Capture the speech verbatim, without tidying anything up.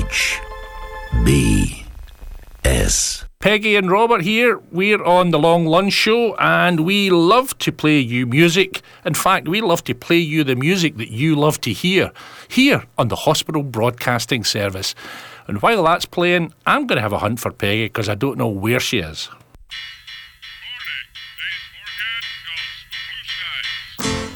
H B S. Peggy and Robert here. We're on the Long Lunch Show and we love to play you music. In fact, we love to play you the music that you love to hear here on the Hospital Broadcasting Service. And while that's playing, I'm going to have a hunt for Peggy because I don't know where she is.